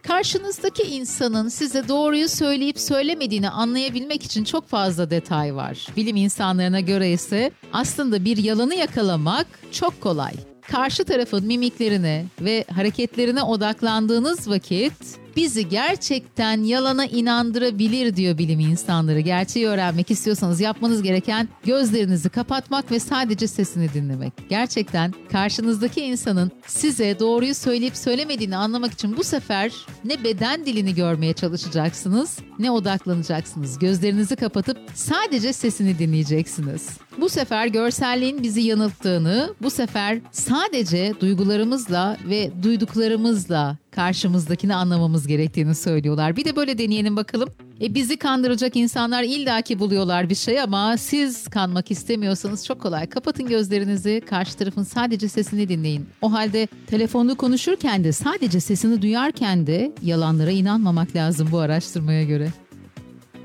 Karşınızdaki insanın size doğruyu söyleyip söylemediğini anlayabilmek için çok fazla detay var. Bilim insanlarına göre ise aslında bir yalanı yakalamak çok kolay. Karşı tarafın mimiklerine ve hareketlerine odaklandığınız vakit bizi gerçekten yalana inandırabilir diyor bilim insanları. Gerçeği öğrenmek istiyorsanız yapmanız gereken gözlerinizi kapatmak ve sadece sesini dinlemek. Gerçekten karşınızdaki insanın size doğruyu söyleyip söylemediğini anlamak için bu sefer ne beden dilini görmeye çalışacaksınız, ne odaklanacaksınız. Gözlerinizi kapatıp sadece sesini dinleyeceksiniz. Bu sefer görselliğin bizi yanılttığını, bu sefer sadece duygularımızla ve duyduklarımızla karşımızdakini anlamamız gerektiğini söylüyorlar. Bir de böyle deneyelim bakalım. Bizi kandıracak insanlar illaki buluyorlar bir şey ama siz kanmak istemiyorsanız çok kolay. Kapatın gözlerinizi, karşı tarafın sadece sesini dinleyin. O halde telefonda konuşurken de sadece sesini duyarken de yalanlara inanmamak lazım bu araştırmaya göre.